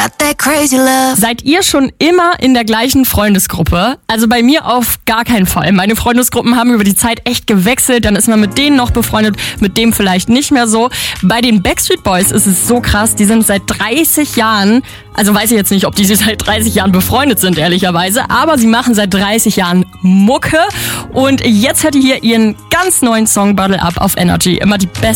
got that crazy love. Seid ihr schon immer in der gleichen Freundesgruppe? Also bei mir auf gar keinen Fall. Meine Freundesgruppen haben über die Zeit echt gewechselt. Dann ist man mit denen noch befreundet, mit dem vielleicht nicht mehr so. Bei den Backstreet Boys ist es so krass. Die sind seit 30 Jahren, also weiß ich jetzt nicht, ob die seit 30 Jahren befreundet sind, ehrlicherweise. Aber sie machen seit 30 Jahren Mucke. Und jetzt hört ihr hier ihren ganz neuen Song Bottle Up auf Energy. Immer die beste